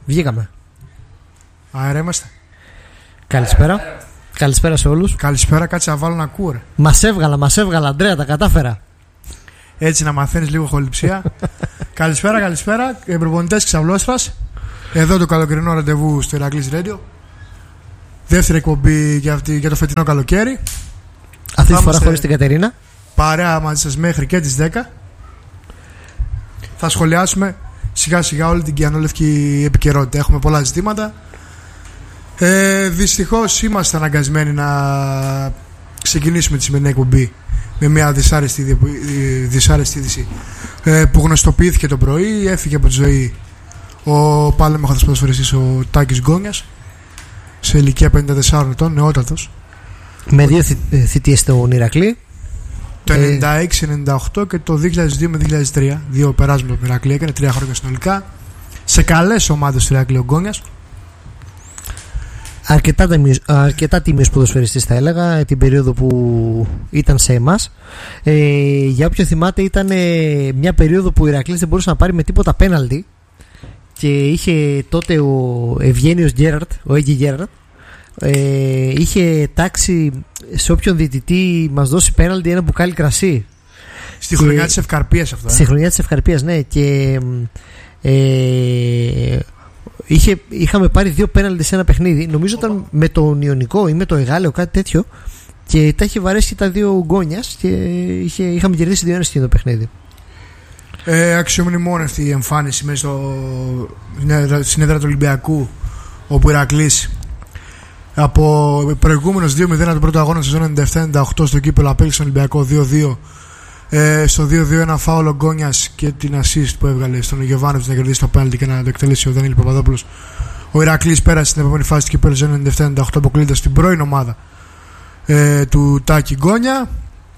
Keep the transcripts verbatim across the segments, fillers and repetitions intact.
Βγήκαμε. Αέρα είμαστε. Καλησπέρα. Καλησπέρα σε όλους. Καλησπέρα, κάτσε να βάλω να ακούω, ρε. Μας έβγαλα, μας έβγαλα, Αντρέα, τα κατάφερα. Έτσι να μαθαίνεις λίγο χοληψία. Καλησπέρα, καλησπέρα. Προπονητές Ξαβλώσφρας. Εδώ το καλοκαιρινό ραντεβού στο Ηρακλής Radio. Δεύτερη εκπομπή για, αυτή, για το φετινό καλοκαίρι. Αυτή τη φορά χωρίς την Κατερίνα. Παρέα μαζί σας μέχρι και τις δέκα. Θα σχολιάσουμε σιγά σιγά όλη την κιανόλευκη επικαιρότητα. Έχουμε πολλά ζητήματα. Ε, δυστυχώς είμαστε αναγκασμένοι να ξεκινήσουμε τη σημερινή εκπομπή με μια δυσάρεστη, δυσάρεστη είδηση ε, που γνωστοποιήθηκε το πρωί. Έφυγε από τη ζωή ο πάλεμαχος ποδοσφαιριστής ο Τάκης Γκόνιας σε ηλικία πενήντα τεσσάρων ετών, νεότατος. Με δύο θη, θητείες στον Ηρακλή. Το ενενήντα έξι ενενήντα οκτώ και το δύο χιλιάδες δύο με δύο χιλιάδες τρία. Δύο περάσματα από τον Ηρακλή, έκανε τρία χρόνια συνολικά. Σε καλές ομάδες του Ηρακλή ο Γκόνιας. Αρκετά, αρκετά τίμιος ποδοσφαιριστής θα έλεγα την περίοδο που ήταν σε εμάς. ε, Για όποιον θυμάται, ήταν ε, μια περίοδο που ο Ηρακλής δεν μπορούσε να πάρει με τίποτα πέναλτι. Και είχε τότε ο Ευγένιος Γκέραρτ, ο Έγγι Γκέραρτ, ε, είχε τάξει σε όποιον διαιτητή μας δώσει πέναλτι ένα μπουκάλι κρασί. Στη χρονιά και, της Ευκαρπίας αυτό. Ε? Στη χρονιά της Ευκαρπίας, ναι. Και ε, είχε, είχαμε πάρει δύο πέναλτι σε ένα παιχνίδι. Νομίζω ήταν με τον Ιωνικό ή με το Εγάλεο, κάτι τέτοιο. Και τα είχε βαρέσει τα δύο Γκόνιας και είχε, είχαμε κερδίσει δύο ένα στο παιχνίδι. Ε, αξιομνημόνευτη η εμφάνιση μέσα στο, στην έδρα του Ολυμπιακού, όπου ο Ηρακλής από προηγούμενος δύο μηδέν τον πρώτο αγώνα σεζόν ενενήντα επτά ενενήντα οκτώ στο κύπελλο απέλησε τον Ολυμπιακό δύο δύο. Ε, στο δύο δύο ένα φάουλο Γκόνιας και την assist που έβγαλε στον Γιωβάνοβιτς να κερδίσει το πέναλτι και να το εκτελέσει ο Δανίλη Παπαδόπουλος. Ο Ηρακλής πέρασε στην επόμενη φάση του κυπέλλου σεζόν ενενήντα επτά ενενήντα οκτώ, αποκλείοντας στην πρώην ομάδα ε, του Τάκη Γκόνια.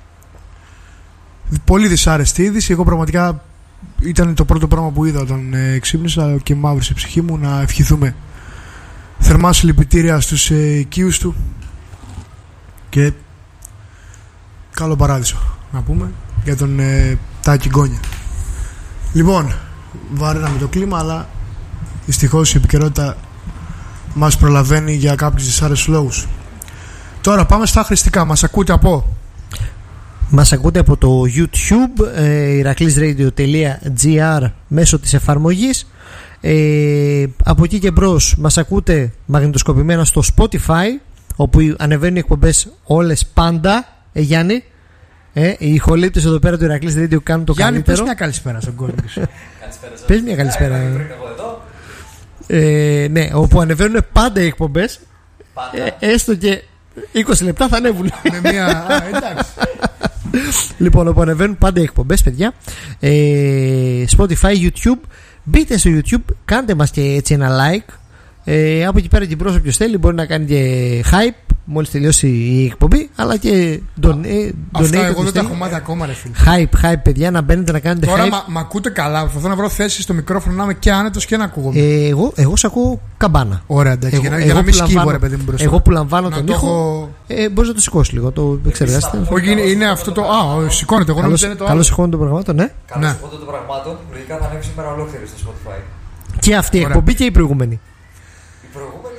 Πολύ δυσάρεστη είδηση. Εγώ πραγματικά ήταν το πρώτο πράγμα που είδα όταν ε, ξύπνησα και μαύρησε η ψυχή μου. Να ευχηθούμε θερμά συλληπιτήρια στους ε, οικείους του και καλό παράδεισο να πούμε για τον ε, Τάκη Γκόνια. Λοιπόν, βαρύναμε το κλίμα, αλλά δυστυχώς η επικαιρότητα μας προλαβαίνει για κάποιους δυσάρεστους λόγους. Τώρα πάμε στα χρηστικά. Μας ακούτε από Μας ακούτε από το YouTube, ε, ηρακλείσradio τελεία gr μέσω της εφαρμογής. Ε, από εκεί και μπρος μας ακούτε μαγνητοσκοπημένα στο Spotify, όπου ανεβαίνουν οι εκπομπές όλες πάντα. Ε, Γιάννη, ε, οι ηχολήπτες εδώ πέρα του Ηρακλής Radio κάνουν το Γιάννη, καλύτερο. πες μια καλησπέρα στον κόσμο. Πες μια καλησπέρα. ε, ναι, όπου ανεβαίνουν πάντα οι εκπομπές. Ε, έστω και είκοσι λεπτά θα ανέβουν. Με μια... Α, εντάξει. Λοιπόν, όπου ανεβαίνουν πάντα οι εκπομπές, παιδιά. ε, Spotify, YouTube. Μπείτε στο YouTube, κάντε μας και έτσι ένα like. ε, Από εκεί πέρα και μπρος, όποιος θέλει μπορεί να κάνει και hype μόλις τελειώσει η εκπομπή, αλλά και don, ε, αυτά εγώ δεν τα έχω μάθει ακόμα, ρε φίλε. Hype, hype, παιδιά, να μπαίνετε να κάνετε τώρα hype. Τώρα μ' ακούτε καλά. Προσπαθώ να βρω θέση στο μικρόφωνο να είμαι και άνετος και να ακούγομαι. ε, εγώ, εγώ σ' ακούω καμπάνα. Ωραία, εντάξει. Εγώ, για να, εγώ για να μην λαμβάνω, σκύβω, ρε παιδί μου, μπροστά. Εγώ που λαμβάνω να τον το ήχο έχω... ε, μπορείς να το σηκώσεις λίγο, το εξεργάστε. Όχι, είναι, είναι αυτό το... Α, σηκώνεται. Εγώ νομίζω είναι το άλλο. Καλώς ηχόνων των πραγμάτων, ναι. Καλώς ηχόνων των πραγμάτων. Λογικά θα ανέβει σήμερα ολόκληρη στο Spotify. Και αυτή η εκπομπή και η προηγούμενη. Η προηγούμενη.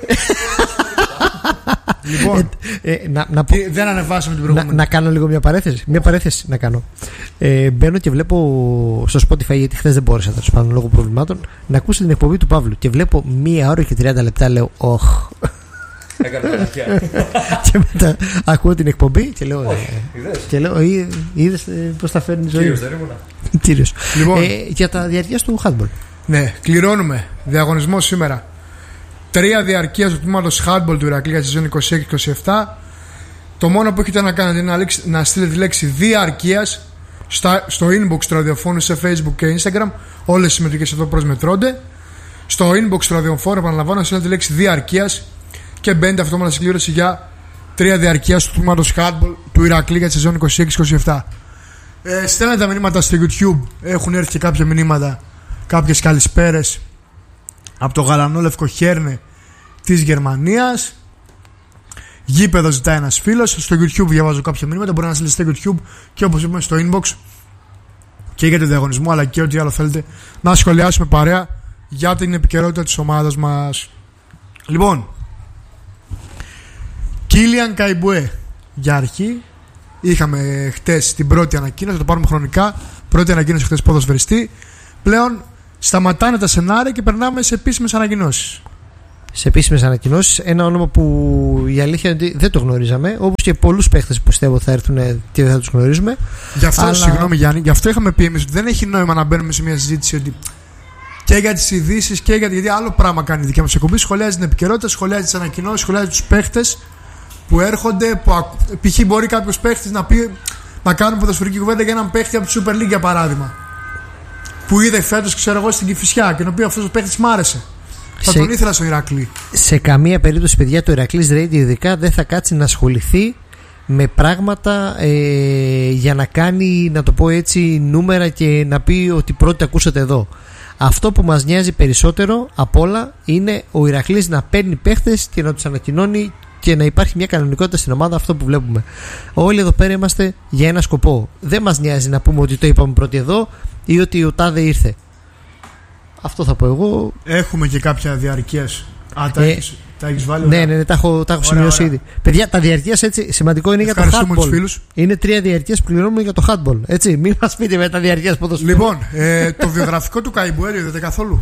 Λοιπόν, ε, ε, να, να πω, δεν ανεβάσαμε την να, προηγούμενη. να κάνω λίγο μια παρέθεση. Μια παρέθεση να κάνω. Ε, μπαίνω και βλέπω στο Spotify, γιατί χθες δεν μπόρεσα τέλος πάντων λόγω προβλημάτων, να ακούσω την εκπομπή του Παύλου. Και βλέπω μία ώρα και τριάντα λεπτά, λέω όχ. Έκανε μαλακιά. Και μετά ακούω την εκπομπή και λέω. Όχι, είδες. Και λέω, είδες πώς θα φέρνει η ζωή. Κύριος δεν ήμουνα. Κύριος. Λοιπόν, ε, για τα διαρκείας του handball. Ναι, κληρώνουμε διαγωνισμό σήμερα. Τρία διαρκείας του τμήματος handball του Ηρακλή για τη σεζόν είκοσι έξι είκοσι επτά. Το μόνο που έχετε να κάνετε είναι να, να στείλετε τη λέξη διαρκείας στο inbox του ραδιοφώνου σε Facebook και Instagram. Όλες οι συμμετοχές εδώ προσμετρώνται. Στο inbox του ραδιοφώνου, επαναλαμβάνω, στείλετε τη λέξη διαρκείας και μπαίνετε αυτόματα στην κλήρωση για τρία διαρκείας του τμήματος handball του Ηρακλή για τη σεζόν είκοσι έξι είκοσι επτά. Ε, στέλνετε τα μηνύματα στο YouTube. Έχουν έρθει και κάποια μηνύματα, κάποιες καλησπέρες από το γαλανό λευκοχέρνε της Γερμανίας. Γήπεδο ζητάει ένας φίλος. Στο YouTube διαβάζω κάποια μηνύματα. Μπορεί να στείλετε στο YouTube και όπως είπαμε στο inbox και για το διαγωνισμό, αλλά και ό,τι άλλο θέλετε να σχολιάσουμε παρέα για την επικαιρότητα της ομάδας μας. Λοιπόν, Κίλιαν Καϊμπουέ για αρχή. Είχαμε χτες την πρώτη ανακοίνωση, θα το πάρουμε χρονικά. Πρώτη ανακοίνωση χτες ποδοσφαιριστή. Πλέον σταματάνε τα σενάρια και περνάμε σε επίσημες ανακοινώσεις. Σε επίσημες ανακοινώσεις, ένα όνομα που η αλήθεια είναι ότι δεν το γνωρίζαμε, όπως και πολλούς παίχτες που πιστεύω θα έρθουν και δεν θα τους γνωρίζουμε. Γι' αυτό, αλλά... συγγνώμη Γιάννη, γι' αυτό είχαμε πει εμείς ότι δεν έχει νόημα να μπαίνουμε σε μια συζήτηση ότι και για τις ειδήσεις και για. Γιατί άλλο πράγμα κάνει η δικιά μας εκπομπή. Σχολιάζει την επικαιρότητα, σχολιάζει τις ανακοινώσεις, σχολιάζει τους παίχτες που έρχονται. Που, π.χ. μπορεί κάποιος παίχτης να, πει, να κάνουμε ποδοσφαιρική κουβέντα για έναν παίχτη από τη Super League για παράδειγμα. Που είδε φέτος, ξέρω εγώ, στην Κηφισιά και τον οποίο αυτός ο παίχτης μ' άρεσε. Θα σε, τον ήθελα στο Ηρακλή. Σε καμία περίπτωση, παιδιά, το Ηρακλής Radio ειδικά δεν θα κάτσει να ασχοληθεί με πράγματα ε, για να κάνει, να το πω έτσι, νούμερα και να πει ότι πρώτοι ακούσατε εδώ. Αυτό που μας νοιάζει περισσότερο απ' όλα είναι ο Ηρακλής να παίρνει παίχτες και να τους ανακοινώνει και να υπάρχει μια κανονικότητα στην ομάδα, αυτό που βλέπουμε. Όλοι εδώ πέρα είμαστε για ένα σκοπό. Δεν μας νοιάζει να πούμε ότι το είπαμε πρώτοι εδώ ή ότι ο τάδε ήρθε. Αυτό θα πω εγώ. Έχουμε και κάποια διαρκείας. Α, τα, ε, έχεις, τα έχεις βάλει. Ναι, ναι, ναι, τα έχω, τα έχω ωραία, σημειώσει ωραία. Ήδη. Παιδιά, τα διαρκείας έτσι σημαντικό είναι για το handball. Είναι τρία διαρκείας που πληρώνουμε για το handball. Έτσι, μην μας πείτε με τα διαρκείας ποδοσφαίρου. Λοιπόν, ε, το βιογραφικό του Καϊμπουέ το είδατε καθόλου?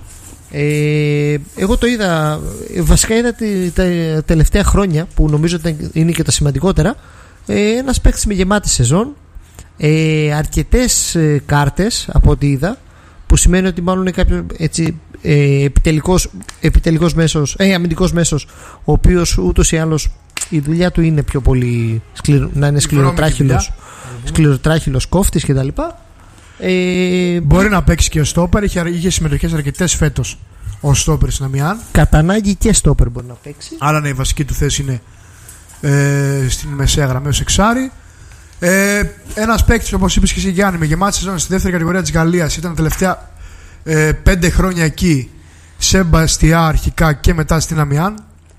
Ε, εγώ το είδα. Βασικά είδα τη, τα τελευταία χρόνια που νομίζω ότι είναι και τα σημαντικότερα. Ε, ένας παίκτης με γεμάτη σεζόν. Ε, αρκετές ε, κάρτες από ό,τι είδα. Που σημαίνει ότι μάλλον είναι κάποιο έτσι, ε, επιτελικός, επιτελικός μέσος, ε, αμυντικός μέσος, ο οποίος ούτως ή άλλως η δουλειά του είναι πιο πολύ σκληρο, να είναι σκληροτράχυλος, σκληροτράχυλος κόφτης κτλ. Ε, Μπορεί να παίξει και ο στόπερ, είχε, είχε συμμετοχές αρκετές φέτος ο στόπερ στην Αμιάν. Κατά ανάγκη και στόπερ μπορεί να παίξει. Άρα ναι, η βασική του θέση είναι ε, στην μεσαία γραμμή ως εξάρι. Ε, ένας παίκτης, όπως είπες και εσύ Γιάννη, με γεμάτη σεζόν στη δεύτερη κατηγορία της Γαλλίας, ήταν τα τελευταία ε, πέντε χρόνια εκεί, σε Μπαστιά αρχικά και μετά στην Αμιάν.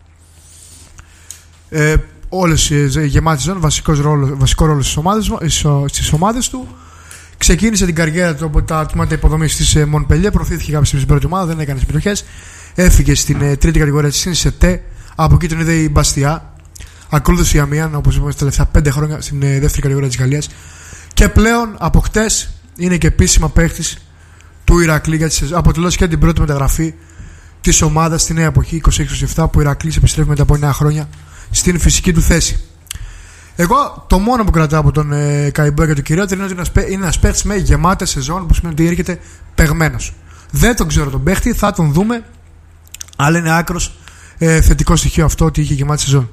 Ε, όλες οι γεμάτες σεζόν, βασικό ρόλο στις ομάδες, στις ομάδες του. Ξεκίνησε την καριέρα του από τα τμήματα υποδομής της Μονπελιέ, προωθήθηκε κάποια στην πρώτη ομάδα, δεν έκανε συμμετοχές. Έφυγε στην ε, τρίτη κατηγορία της Σινσετέ, από εκεί τον είδε η Μπαστιά. Ακολούθησε η Αμιάν, όπως είπαμε, στα τελευταία πέντε χρόνια στην ε, δεύτερη κατηγορία της Γαλλίας. Και πλέον από χτες είναι και επίσημα παίχτης του Ηρακλή, γιατί αποτελούσε και την πρώτη μεταγραφή της ομάδας στη νέα εποχή είκοσι έξι είκοσι επτά, που ο Ηρακλής επιστρέφει μετά από εννέα χρόνια στην φυσική του θέση. Εγώ το μόνο που κρατάω από τον ε, Καϊμπουέ και τον κυριότερο είναι ότι είναι ένας παίχτης με γεμάτες σεζόν, που σημαίνει ότι έρχεται παιγμένος. Δεν τον ξέρω τον παίχτη, θα τον δούμε, αλλά είναι άκρος ε, θετικό στοιχείο αυτό ότι είχε γεμάτη σεζόν.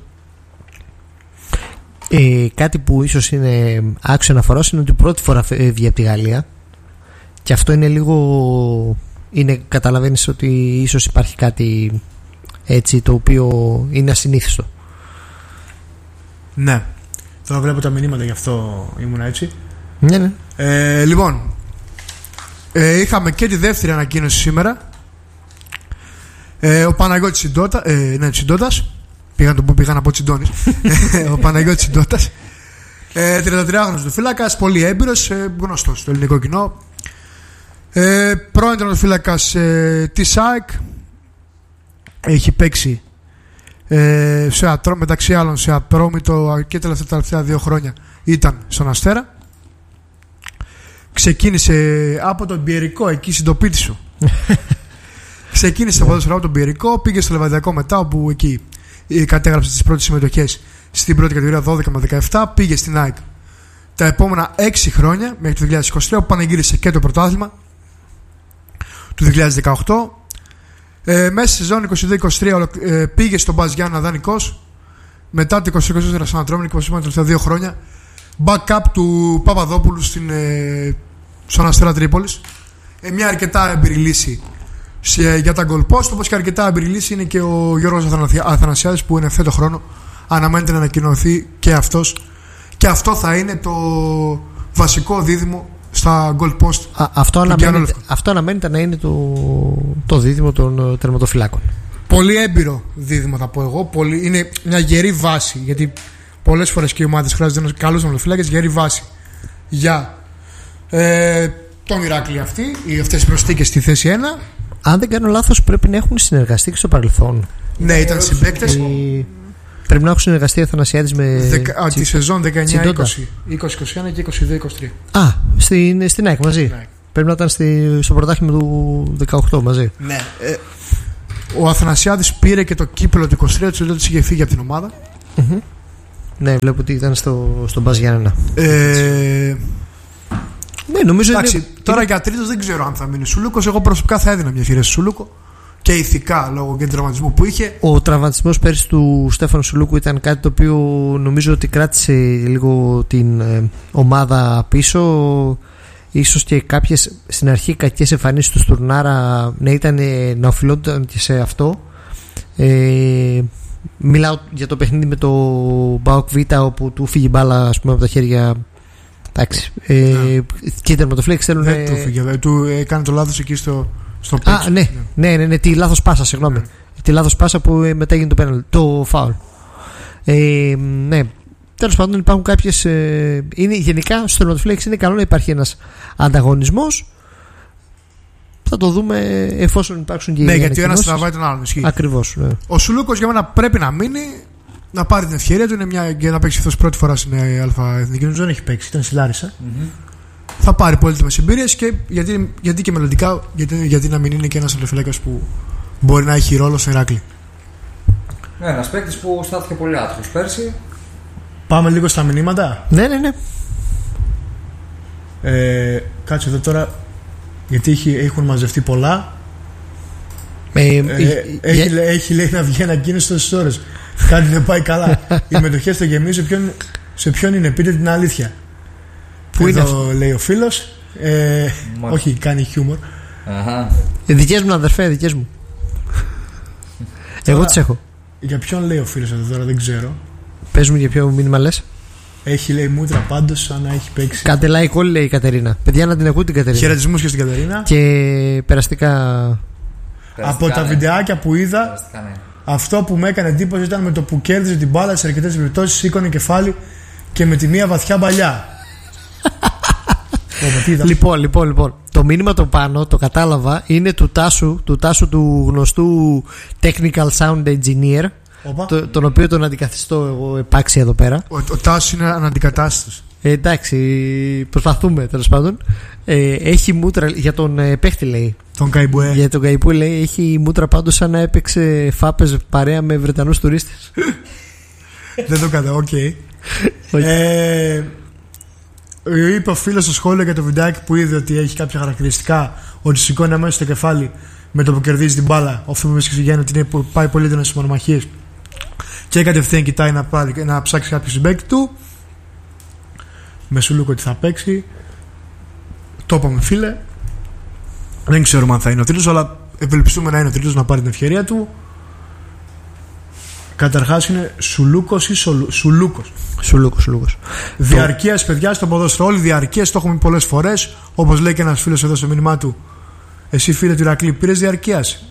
Ε, κάτι που ίσως είναι άξιο αναφοράς είναι ότι πρώτη φορά φεύγει από τη Γαλλία, και αυτό είναι λίγο, είναι, καταλαβαίνεις ότι ίσως υπάρχει κάτι έτσι το οποίο είναι ασυνήθιστο. Ναι, τώρα βλέπω τα μηνύματα, γι' αυτό ήμουν έτσι. Ναι, ναι. Ε, λοιπόν, ε, είχαμε και τη δεύτερη ανακοίνωση σήμερα. ε, Ο Παναγιώτης Τσιντότα, ε, ναι, Τσιντότας. Πήγαν το που πήγαν από Τσιντώνης. Ο Παναγιώτης Τσιντότας, ε, τριαντατριάχρονος του φύλακας, πολύ έμπειρος, ε, γνωστός στο ελληνικό κοινό. ε, Πρώην τερματοφύλακας ε, της ΑΕΚ. Έχει παίξει ε, σε ατρό, μεταξύ άλλων σε Ατρόμητο και τα τελευταία δύο χρόνια ήταν στον Αστέρα. Ξεκίνησε από τον Πιερικό, εκεί συντοπίτη σου. Ξεκίνησε το ποδόσφαιρο από τον Πιερικό, πήγε στο Λεβαδιακό μετά, όπου εκεί κατέγραψε τις πρώτες συμμετοχές στην πρώτη κατηγορία δώδεκα με δεκαεπτά. Πήγε στην ΑΕΚ τα επόμενα έξι χρόνια μέχρι το δύο χιλιάδες είκοσι τρία, που πανηγύρισε και το πρωτάθλημα του δύο χιλιάδες δεκαοκτώ. Ε, μέσα στη σεζόν είκοσι δύο είκοσι τρία ε, πήγε στον Μπας Γιάννα δανεικός. Μετά το είκοσι τρία είκοσι τέσσερα στον Ατρόμητο, και όπως είπαμε τα τελευταία δύο χρόνια backup του Παπαδόπουλου στην, ε, στον Αστέρα Τρίπολης. Ε, μια αρκετά εμπειρή λύση σε, για τα goal post, όπως και αρκετά εμπειρή λύση είναι και ο Γιώργος Αθανασιάδης, που είναι φέτο χρόνο αναμένεται να ανακοινωθεί και αυτός, και αυτό θα είναι το βασικό δίδυμο στα goal post. Α, αυτό, αναμένεται, αυτό αναμένεται να είναι το, το δίδυμο των τερματοφυλάκων. Πολύ έμπειρο δίδυμο θα πω εγώ. Πολύ, είναι μια γερή βάση, γιατί πολλές φορές και οι ομάδες χρειάζονται καλούς τερματοφυλάκες. Γερή βάση για ε, τον Ηράκλειο αυτή, οι αυτές οι προσθήκες στη θέση ένα. Αν δεν κάνω λάθος, πρέπει να έχουν συνεργαστεί και στο παρελθόν. Ναι, ήταν συμπαίκτες. Ε, πρέπει να έχουν συνεργαστεί ο Αθανασιάδης με. Δεκα, τσι... τη σεζόν δεκαεννιά είκοσι, είκοσι είκοσι ένα και είκοσι δύο είκοσι τρία. Α, στην, στην ΑΕΚ μαζί. Ναι. Πρέπει να ήταν στη, στο πρωτάθλημα του δεκαοκτώ μαζί. Ναι. Ε, ο Αθανασιάδης πήρε και το κύπελο του είκοσι τρία, του λέει ότι είχε φύγει από την ομάδα. Mm-hmm. Ναι, βλέπω ότι ήταν στο, στο Μπας Γιάννενα. Ε, ναι, νομίζω εντάξει, είναι... τώρα για τρίτος δεν ξέρω αν θα μείνει Σουλούκος. Εγώ προσωπικά θα έδινα μια ευκαιρία στο Σουλούκο. Και ηθικά λόγω και του τραυματισμού που είχε. Ο τραυματισμός πέρσι του Στέφανου Σουλούκου ήταν κάτι το οποίο νομίζω ότι κράτησε λίγο την ε, ομάδα πίσω. Ίσως και κάποιες στην αρχή κακές εμφανίσεις του Στουρνάρα να, ήταν, να οφειλόνταν και σε αυτό. Ε, μιλάω για το παιχνίδι με το Μπάουκ Β, όπου του φύγει μπάλα, ας πούμε, από τα χέρια. Εντάξει. Ε, και οι τερματοφύλακες θέλουν. Δεν του φύγε, του έκανε το λάθος εκεί στο. Στο Α, ναι, ναι, ναι, ναι, ναι, τη λάθος πάσα, συγγνώμη. Ναι. Τη λάθος πάσα που μετά έγινε το πέναλτι, το φάουλ. Ε, ναι. Τέλος πάντων, υπάρχουν κάποιες. Ε, είναι, γενικά στους τερματοφύλακες είναι καλό να υπάρχει ένας ανταγωνισμός. Θα το δούμε εφόσον υπάρξουν και. Ναι, γιατί ο ένας τραβάει τον άλλον. Ακριβώς. Ναι. Ο Σουλούκος για μένα πρέπει να μείνει, να πάρει την ευκαιρία του. Είναι μια, για να παίξει αυτός πρώτη φορά στην Α Εθνική. Δεν έχει παίξει, ήταν στη Λάρισα. Mm-hmm. Θα πάρει πολύτιμες εμπειρίες και γιατί, γιατί και μελλοντικά, γιατί, γιατί να μην είναι και ένας τερματοφύλακας που μπορεί να έχει ρόλο στο Ηράκλειο. Ναι, ένας παίκτης που στάθηκε πολύ άτυχος πέρσι. Πάμε λίγο στα μηνύματα. Ναι, ναι, ναι. Ε, κάτσε εδώ τώρα, γιατί έχει, έχουν μαζευτεί πολλά. Ε, ε, ε, έχει, για... έχει λέει να βγει ανακοίνωση τόσες ώρες. Κάτι δεν πάει καλά. Οι μετοχές στο γεμίζω σε ποιον, σε ποιον είναι, πείτε την αλήθεια. Πού είναι αυτό, λέει ο φίλος. Ε, όχι, κάνει χιούμορ. Ε, δικές μου, αδερφέ, δικές μου. Εγώ τις έχω. Για ποιον λέει ο φίλος εδώ τώρα, δεν ξέρω. Πες μου για ποιο μήνυμα λες. Έχει, λέει, μούτρα πάντως, σαν να έχει παίξει. Κάτε like όλοι, λέει η Κατερίνα. Παιδιά, να την ακούτε την Κατερίνα. Χαιρετισμούς και στην Κατερίνα. Και περαστικά. περαστικά από ναι. τα βιντεάκια που είδα, ναι. αυτό που με έκανε εντύπωση ήταν με το που κέρδιζε την μπάλα σε αρκετές περιπτώσεις, σήκωνε κεφάλι και με τη μία βαθιά παλιά. Λοιπόν, λοιπόν, λοιπόν. Το μήνυμα το πάνω, το κατάλαβα, είναι του Τάσου, του Τάσου του γνωστού Technical Sound Engineer, το, τον οποίο τον αντικαθιστώ εγώ επάξια εδώ πέρα. Ο, ο Τάσος είναι αναντικατάστατος. Ε, εντάξει, προσπαθούμε τέλος πάντων. Ε, έχει μούτρα για τον ε, παίχτη, λέει. Τον Καϊμπουέ. Για τον Καϊμπουέ, λέει, έχει μούτρα πάντως σαν να έπαιξε φάπες παρέα με Βρετανούς τουρίστες. Δεν το κατά, οκ. Okay. Okay. ε, είπε ο φίλος στο σχόλιο για το βιντεάκι που είδε ότι έχει κάποια χαρακτηριστικά, ότι σηκώνει αμέσως το κεφάλι με το που κερδίζει την μπάλα. Ο Φίμος Ξηγέννη ότι είναι που πάει πολύ έντονα στις μονομαχίες και κατευθείαν κοιτάει να, πάρει, να ψάξει κάποιο συμπαίκτη του. Με Σουλούκο ότι θα παίξει. Το είπαμε, φίλε. Δεν ξέρουμε αν θα είναι ο τρίτος, αλλά ευελπιστούμε να είναι ο τρίτος, να πάρει την ευκαιρία του. Καταρχάς είναι Σουλούκος ή Σολου... Σουλούκος. Σουλούκος, Σουλούκος. Διαρκείας, παιδιά, στο ποδόσφαιρο. Όλοι διαρκείας, το έχουμε πει πολλές φορές. Όπως λέει και ένας φίλος εδώ στο μήνυμά του. Εσύ, φίλε του Ηρακλή, πήρες διαρκείας?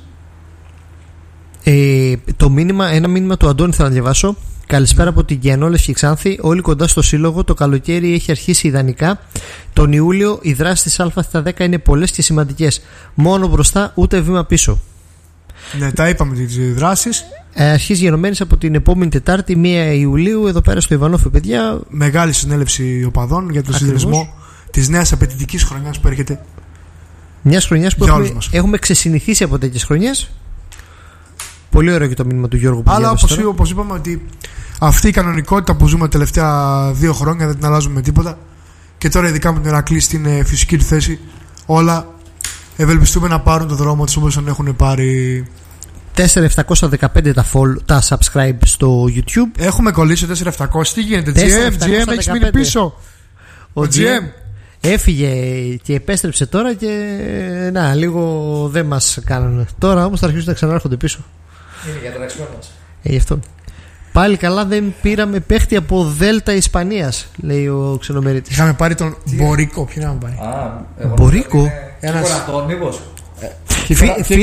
Ε, το μήνυμα, ένα μήνυμα του Αντώνη θέλω να διαβάσω. Καλησπέρα από την Γιαννόλευκη Ξάνθη. Όλοι κοντά στο σύλλογο. Το καλοκαίρι έχει αρχίσει ιδανικά. Τον Ιούλιο οι δράσεις της Α δέκα είναι πολλές και σημαντικές. Μόνο μπροστά, ούτε βήμα πίσω. Ναι, τα είπαμε τις δράσεις. Ε, αρχίζει γενομένης από την επόμενη Τετάρτη, πρώτη Ιουλίου, εδώ πέρα στο Ιβανόφι, παιδιά. Μεγάλη συνέλευση οπαδών για τον συνδυασμό της νέας απαιτητικής χρονιάς που έρχεται. Μιας χρονιάς που έχουμε, έχουμε ξεσυνηθίσει από τέτοιες χρονιές. Πολύ ωραίο και το μήνυμα του Γιώργου που αλλά όπως, όπως είπαμε, ότι αυτή η κανονικότητα που ζούμε τα τελευταία δύο χρόνια δεν την αλλάζουμε με τίποτα. Και τώρα, ειδικά με την Ηρακλή στην φυσική του θέση, όλα ευελπιστούμε να πάρουν το δρόμο τους όπως τον έχουν πάρει. τέσσερα χιλιάδες επτακόσια δεκαπέντε τα, follow, τα subscribe στο YouTube. Έχουμε κολλήσει τέσσερα χιλιάδες επτακόσια. Τι γίνεται, τζι εμ, τζι εμ, έχεις μείνει πίσω. Ο τζι εμ έφυγε και επέστρεψε τώρα και να, λίγο δεν μας κάνανε. Τώρα όμως θα αρχίσουν να ξανάρχονται πίσω. Είναι για τον εξπέρ μας. Ε, γι' αυτό. Πάλι καλά δεν πήραμε παίχτη από Δέλτα Ισπανίας, λέει ο ξενομερίτης. Είχαμε πάρει τον Μπορίκο. Ποιον είχαμε πάρει? Μπορίκο. Ένας Κορατών, μήπως.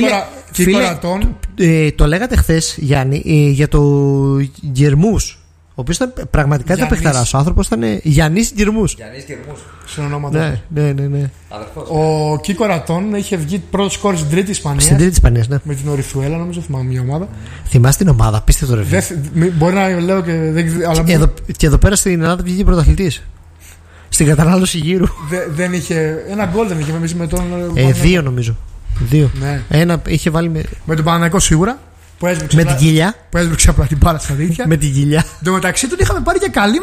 Φίλε, το λέγατε χθες, Γιάννη, για το Γερμούς. οποίος ήταν πραγματικά ήταν Γιάννης. παιχταράς. Ο άνθρωπος ήταν Γιάννης Γκυρμούς. Γιάννης Γκυρμούς. Στον ονόματο. Ναι, ναι, ναι, ναι. Αδερφός. Ο Κίκο Ρατών είχε βγει πρώτο σκόρ στην τρίτη Ισπανία. Στην τρίτη Ισπανίας, ναι. Με την Οριθουέλα, νομίζω, θυμάμαι μια ομάδα. Θυμάσαι την ομάδα, πίστευτο ρε φίλε. Δεν θ- μη- μπορεί να λέω και δεν αλλά Και εδώ, και εδώ πέρα στην Ελλάδα βγήκε πρωταθλητής. Στην κατανάλωση γύρου. δε- δεν είχε. Ένα γκολ δεν είχε με, με τον. Ε, δύο νομίζω. Δύο. Ναι. Ένα είχε βάλει με, Με τον Παναθηναϊκό σίγουρα. Που έσβηξε με απλά- την κοιλιά. που έσβηξε απλά την μπάλα στα δίχτυα. Με την κοιλιά. Εν τω μεταξύ τον είχαμε πάρει και καλή